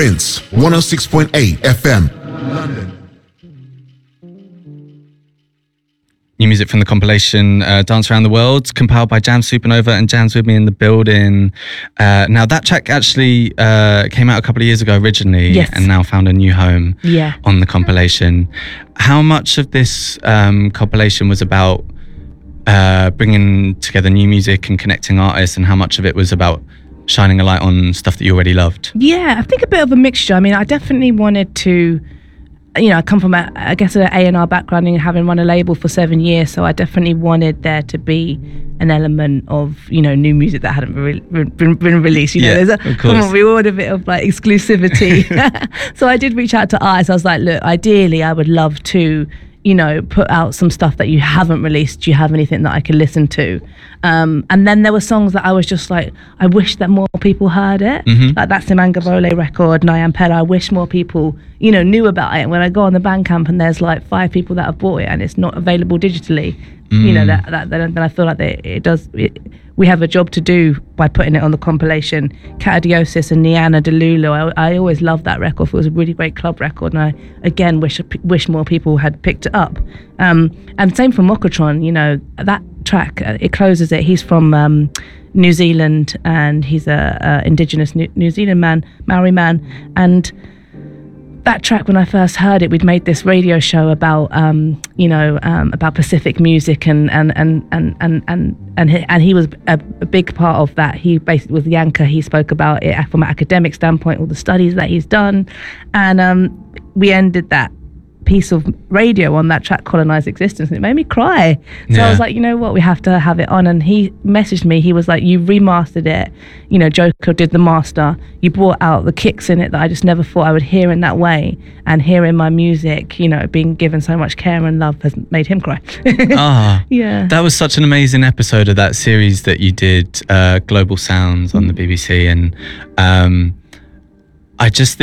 Prince, 106.8 FM, London. New music from the compilation Dance Around the World, compiled by Jam Supernova and Jam's with me in the building. Now that track actually came out a couple of years ago originally, yes, and now found a new home on the compilation. How much of this compilation was about bringing together new music and connecting artists, and how much of it was about shining a light on stuff that you already loved? Yeah, I think a bit of a mixture. I mean, I definitely wanted to, I come from an A&R background and having run a label for 7 years, so I definitely wanted there to be an element of, new music that hadn't been released. There's a reward a bit of like exclusivity. So I did reach out to artists. I was like, look, ideally I would love to, put out some stuff that you haven't released. Do you have anything that I can listen to? And then there were songs that I was just like, I wish that more people heard it. Mm-hmm. Like that Simangavole record, Nyampela, I wish more people, knew about it. And when I go on the Bandcamp and there's like 5 people that have bought it and it's not available digitally, then I feel like we have a job to do by putting it on the compilation. Catadiosis and Niana Delulu, I always loved that record. It was a really great club record, and I again wish more people had picked it up. And same for Mokotron, that track, it closes it. He's from New Zealand, and he's a indigenous New Zealand man, Maori man, and that track, when I first heard it, we'd made this radio show about about Pacific music, and he was a big part of that. He basically was the anchor. He spoke about it from an academic standpoint, all the studies that he's done, and we ended that piece of radio on that track, Colonized Existence, and it made me cry. So I was like, you know what, we have to have it on. And he messaged me, he was like, you remastered it, Joker did the master, you brought out the kicks in it that I just never thought I would hear in that way, and hearing my music, being given so much care and love has made him cry. Yeah, that was such an amazing episode of that series that you did, Global Sounds on the BBC, and I just